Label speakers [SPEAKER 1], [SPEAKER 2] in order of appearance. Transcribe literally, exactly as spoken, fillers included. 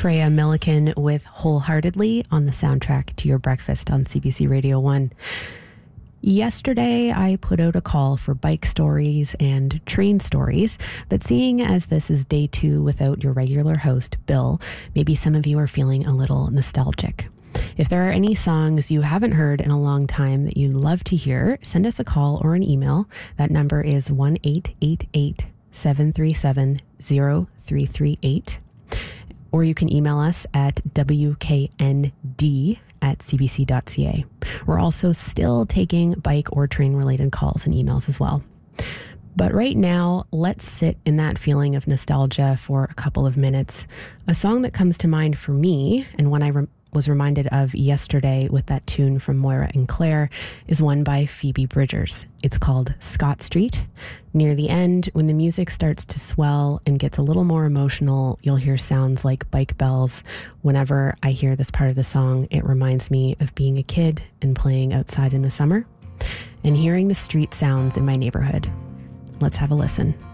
[SPEAKER 1] Freya Milliken with Wholeheartedly on the soundtrack to your breakfast on C B C Radio one. Yesterday, I put out a call for bike stories and train stories, but seeing as this is day two without your regular host, Bill, maybe some of you are feeling a little nostalgic. If there are any songs you haven't heard in a long time that you'd love to hear, send us a call or an email. That number is one eight eight eight, seven three seven, zero three three eight. Or you can email us at w k n d at c b c dot c a. We're also still taking bike or train related calls and emails as well. But right now, let's sit in that feeling of nostalgia for a couple of minutes. A song that comes to mind for me, and one I re- was reminded of yesterday with that tune from Moira and Claire, is one by Phoebe Bridgers. It's called Scott Street. Near the end, when the music starts to swell and gets a little more emotional, you'll hear sounds like bike bells. Whenever I hear this part of the song, it reminds me of being a kid and playing outside in the summer and hearing the street sounds in my neighborhood. Let's have a listen.